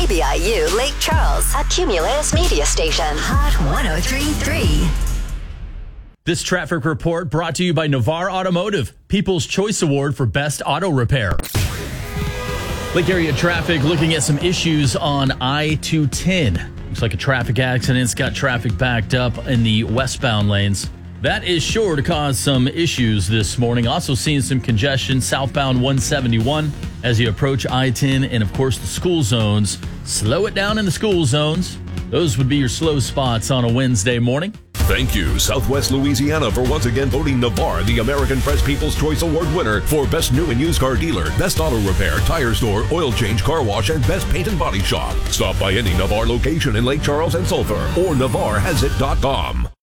KBIU Lake Charles, a Cumulus media station. Hot 103.3. This traffic report brought to you by Navarre Automotive, People's Choice Award for Best Auto Repair. Lake area traffic looking at some issues on I-210. Looks like a traffic accident's got traffic backed up in the westbound lanes. That is sure to cause some issues this morning. Also seeing some congestion southbound 171 as you approach I-10 and, of course, the school zones. Slow it down in the school zones. Those would be your slow spots on a Wednesday morning. Thank you, Southwest Louisiana, for once again voting Navarre the American Press People's Choice Award winner for Best New and Used Car Dealer, Best Auto Repair, Tire Store, Oil Change, Car Wash, and Best Paint and Body Shop. Stop by any Navarre location in Lake Charles and Sulphur or NavarreHasIt.com.